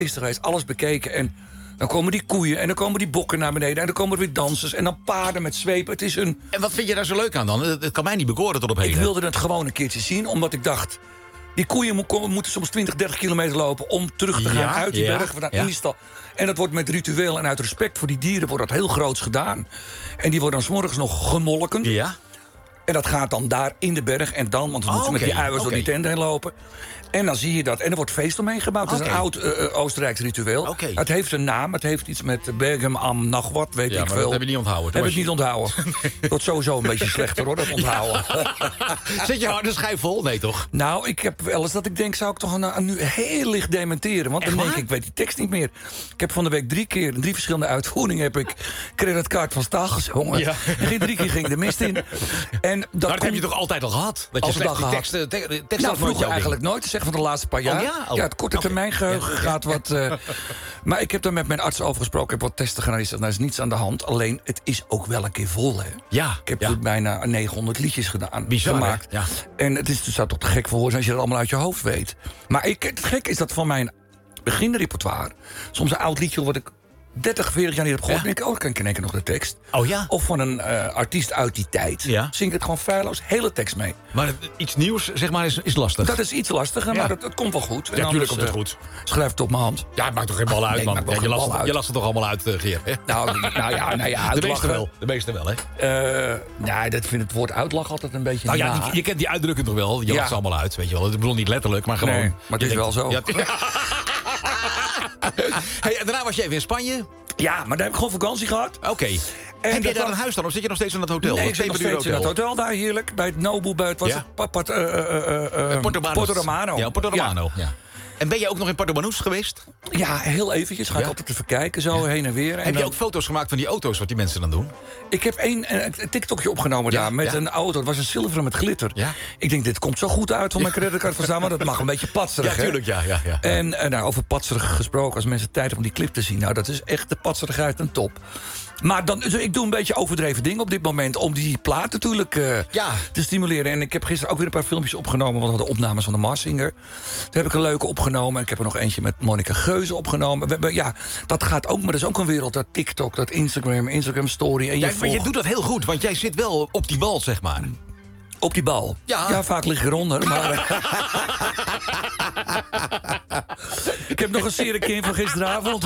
is geweest, alles bekeken. En dan komen die koeien en dan komen die bokken naar beneden. En dan komen er weer dansers en dan paarden met zwepen. Het is een... En wat vind je daar zo leuk aan dan? Het kan mij niet bekoren tot op heden. Ik wilde het gewoon een keertje zien, omdat ik dacht... Die koeien moeten soms 20, 30 kilometer lopen om terug te gaan uit die berg, vandaan in die stal. En dat wordt met ritueel en uit respect voor die dieren wordt dat heel groots gedaan. En die worden dan 's morgens nog gemolken. Ja. En dat gaat dan daar in de berg. En dan, want we moeten met die uiers door die tent heen lopen. En dan zie je dat. En er wordt feest omheen gebouwd. Het is een oud Oostenrijks ritueel. Het heeft een naam. Het heeft iets met Bergem am Nachtwat, weet ik veel. Dat heb je niet onthouden. Heb ik niet onthouden. Het wordt sowieso een beetje slechter hoor, dat onthouden. Zet je harde schijf vol? Nee toch? Nou, ik heb wel eens dat ik denk, zou ik toch nu heel licht dementeren. Want dan denk ik weet die tekst niet meer. Ik heb van de week 3 verschillende uitvoeringen heb ik Creditcard van Staal gezongen. Ja. 3 keer ging de mist in. En dat heb je toch altijd al gehad? Dat je slecht die tekst nou, vroeger eigenlijk nooit. Zeg van de laatste paar jaar. Ja, het korte termijn geheugen gaat wat... maar ik heb daar met mijn arts over gesproken. Ik heb wat testen gedaan. Er is niets aan de hand. Alleen, het is ook wel een keer vol, hè? Ja. Ik heb bijna 900 liedjes gedaan. Bizar, gemaakt. Ja. En het zou toch te gek voor horen als je dat allemaal uit je hoofd weet. Maar het gek is dat van mijn beginrepertoire... soms een oud liedje wat ik 30, 40 jaar niet heb gehoord. En ik ken in één keer nog de tekst. Oh ja? Of van een artiest uit die tijd. Ja. Zing ik het gewoon feilloos, hele tekst mee. Maar iets nieuws, zeg maar, is lastig. Dat is iets lastiger, maar dat komt wel goed. Ja, natuurlijk komt het goed. Schrijf het op mijn hand. Ja, het maakt toch geen bal uit, man. Je last het toch allemaal uit, Geer? Nou ja. De meeste wel, hè? Dat vind het woord uitlachen altijd een beetje... Nou ja, je kent die uitdrukking toch wel? Je lacht ze allemaal uit, weet je wel. Ik bedoel niet letterlijk, maar gewoon... Nee, maar het is wel zo. Ja, hey, en daarna was je even in Spanje. Ja, maar daar heb ik gewoon vakantie gehad. Oké. Heb je daar een huis dan? Of zit je nog steeds in het hotel? Nee, ik zit nog steeds in het hotel daar, heerlijk. Bij het Nobu, bij het... Porto Romano. Ja, Porto Romano. Ja. En ben je ook nog in Porto Banús geweest? Ja, heel eventjes. Ga ik altijd even kijken, zo heen en weer. Heb je ook foto's gemaakt van die auto's, wat die mensen dan doen? Ik heb een TikTokje opgenomen daar met een auto. Het was een zilveren met glitter. Ja. Ik denk, dit komt zo goed uit van mijn creditcard van samen. Dat mag een beetje patserig, ja, tuurlijk, ja. En over patserig gesproken, als mensen tijd hebben om die clip te zien... nou, dat is echt de patserigheid ten top. Maar dus ik doe een beetje overdreven dingen op dit moment... om die plaat natuurlijk te stimuleren. En ik heb gisteren ook weer een paar filmpjes opgenomen... want we hadden opnames van de Mars Singer. Daar heb ik een leuke opgenomen. Ik heb er nog eentje met Monica Geuze opgenomen. Dat gaat ook, maar dat is ook een wereld. Dat TikTok, dat Instagram Story. En maar je doet dat heel goed, want jij zit wel op die bal, zeg maar. Op die bal? Ja, vaak lig ik eronder, maar... Ik heb nog een serie van gisteravond.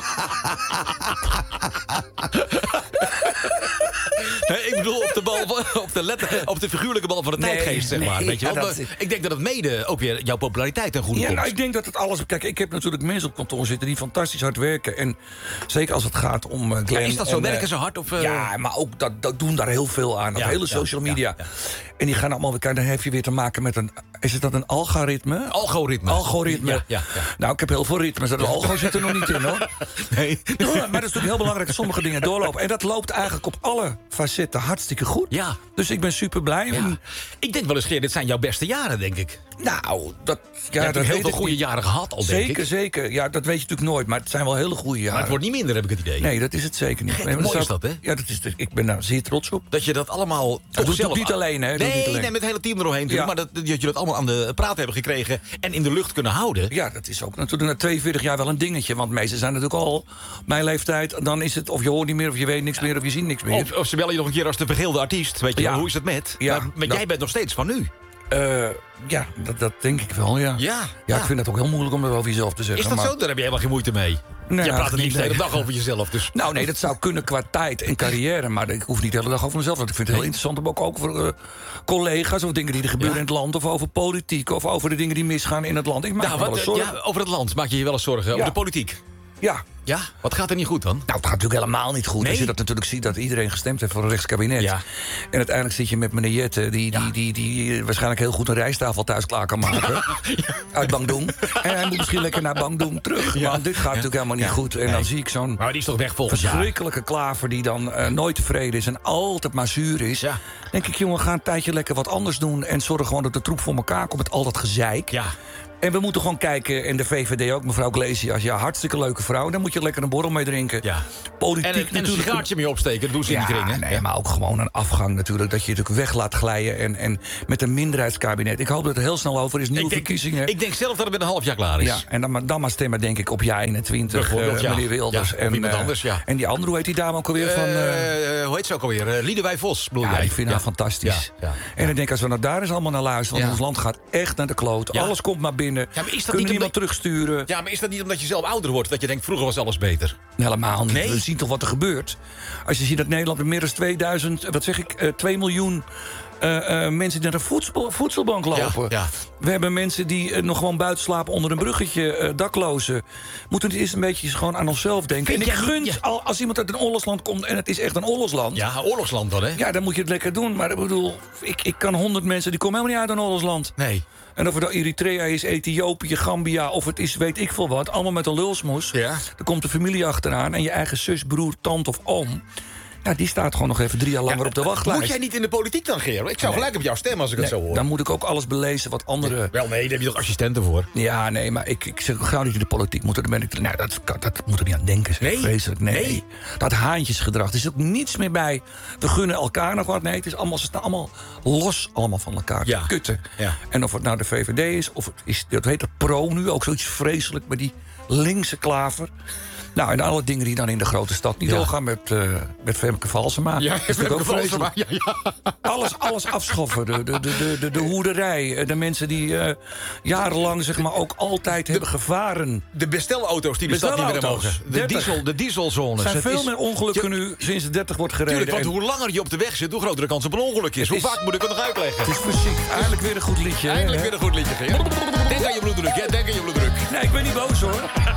Ik bedoel op de bal, op de figuurlijke bal van de tijdgeest, zeg maar. Weet je wel? Ik denk dat het mede ook weer jouw populariteit ten goede komt. Nou, ik denk dat het alles... Kijk, ik heb natuurlijk mensen op kantoor zitten die fantastisch hard werken. En zeker als het gaat om Glenn... is dat zo? Werken ze hard? Of, Ja, maar ook dat doen daar heel veel aan. Hele social media. Ja. En die gaan allemaal weer kijken. Dan heb je weer te maken met een... Is het dat een algoritme? Algoritme. Ja. Nou, ik heb heel veel ritmes. Dat algo zit er nog niet in, hoor. Nee. Maar dat is natuurlijk heel belangrijk dat sommige dingen doorlopen. En dat loopt eigenlijk op alle facetten hartstikke goed. Ja. Dus ik ben super blij. Ja. Ik denk wel eens, Geer, dit zijn jouw beste jaren, denk ik. Nou, je hebt heel veel goede jaren gehad al, denk ik. Zeker. Ja, dat weet je natuurlijk nooit. Maar het zijn wel hele goede jaren. Maar het wordt niet minder, heb ik het idee. Nee, dat is het zeker niet. Mooi is dat, hè? Ja, ik ben daar zeer trots op. Dat je dat allemaal... Dat doet het niet alleen, hè? Nee, met het hele team eromheen. Ja. Maar dat je dat allemaal aan de praat hebben gekregen... en in de lucht kunnen houden. Ja, dat is ook natuurlijk na 42 jaar wel een dingetje. Want meesten zijn natuurlijk al mijn leeftijd. Dan is het of je hoort niet meer, of je weet niks meer, of je ziet niks meer. Of ze bellen je nog een keer als de vergeelde artiest. Weet je, hoe is het met? Ja, maar jij bent nog steeds van nu. Ja, dat denk ik wel, ja. Ja, ik vind het ook heel moeilijk om dat over jezelf te zeggen. Is dat zo? Daar heb je helemaal geen moeite mee. Nee, je praat er niet de hele dag over jezelf. Dus. Nou, nee, dat zou kunnen qua tijd en carrière. Maar ik hoef niet de hele dag over mezelf. Want ik vind het heel interessant om ook over collega's... of dingen die er gebeuren in het land... of over politiek, of over de dingen die misgaan in het land. Ik maak me wel eens zorgen. Ja, over het land maak je je wel eens zorgen. Over de politiek. Ja, wat gaat er niet goed dan? Nou, het gaat natuurlijk helemaal niet goed. Nee? Als je dat natuurlijk ziet, dat iedereen gestemd heeft voor een rechtskabinet. Ja. En uiteindelijk zit je met meneer Jette... die waarschijnlijk heel goed een rijsttafel thuis klaar kan maken. Uit Bandung. En hij moet misschien lekker naar Bandung terug. Ja. Want dit gaat natuurlijk helemaal niet goed. En dan zie ik zo'n maar die is toch weg volgend jaar? Verschrikkelijke klaver die dan nooit tevreden is... en altijd maar zuur is. Ja. Denk ik, jongen, ga een tijdje lekker wat anders doen... en zorg gewoon dat de troep voor elkaar komt met al dat gezeik. Ja. En we moeten gewoon kijken, en de VVD ook, mevrouw Iglesias, ja, hartstikke leuke vrouw. Daar moet je lekker een borrel mee drinken. Ja. Politiek en een sigaartje mee opsteken, dat doen ze in die kringen. Nee, maar ook gewoon een afgang natuurlijk, dat je het weg laat glijden. En met een minderheidskabinet. Ik hoop dat het heel snel over is, nieuwe verkiezingen. Ik denk zelf dat het met een half jaar klaar is. Ja, en dan maar stemmen denk ik op jaar 21, meneer Wilders. Ja, en iemand anders, ja. En die andere, hoe heet die dame ook alweer? Hoe heet ze ook alweer? Liedewij Vos, bedoel ja, jij? Ik vind haar fantastisch. Ja. En dan denk ik, als we daar eens allemaal naar luisteren, want ons land gaat echt naar de kloot. Ja. Alles komt maar binnen. Ja, maar is dat Kunnen niemand terugsturen. Ja, maar is dat niet omdat je zelf ouder wordt, dat je denkt, vroeger was alles beter? Helemaal niet. Nee? We zien toch wat er gebeurt. Als je ziet dat Nederland met meer dan 2 miljoen mensen die naar de voedselbank lopen. Ja. We hebben mensen die nog gewoon buiten slapen onder een bruggetje, daklozen. Moeten we eerst een beetje gewoon aan onszelf denken. En ik gun, als iemand uit een oorlogsland komt, en het is echt een oorlogsland. Ja, oorlogsland dan, hè? Ja, dan moet je het lekker doen. Maar ik bedoel, ik kan 100 mensen, die komen helemaal niet uit een oorlogsland. Nee. En of het Eritrea is, Ethiopië, Gambia, of het is weet ik veel wat. Allemaal met een lulsmoes. Ja. Er komt de familie achteraan en je eigen zus, broer, tante of oom. Ja, die staat gewoon nog even 3 jaar langer op de wachtlijst. Moet jij niet in de politiek dan, Gerard? Ik zou gelijk op jou stemmen als ik het zo hoor. Dan moet ik ook alles belezen wat anderen... Wel, nee, daar heb je toch assistenten voor? Ja, nee, maar ik zeg gauw niet in de politiek moeten. Dan ben ik... Nou, dat moet er niet aan denken. Zeg. Nee? Vreselijk, nee. Dat haantjesgedrag. Er is ook niets meer bij. We gunnen elkaar nog wat. Nee, het is allemaal, ze staan allemaal los allemaal van elkaar. Ja. Kutten. Ja. En of het nou de VVD is, of het is... Dat heet het pro nu, ook zoiets vreselijk met die linkse klaver. Nou, en alle dingen die dan in de grote stad niet doorgaan met Femke Valsema. Ja, dat is ook vreselijk. Ja. Alles afschoffen. De hoerderij. De mensen die jarenlang zeg maar ook altijd hebben gevaren. De bestelauto's die de stad niet meer mogen. De dieselzones. Er zijn veel meer ongelukken nu sinds de 30 wordt gereden. Tuurlijk, want hoe langer je op de weg zit, hoe grotere kans op een ongeluk is. Hoe vaak moet ik het nog uitleggen? Het is fysiek. Eindelijk weer een goed liedje. Eindelijk weer een goed liedje. Denk aan je bloeddruk, hè? Denk aan je bloeddruk. Nee, ik ben niet boos hoor.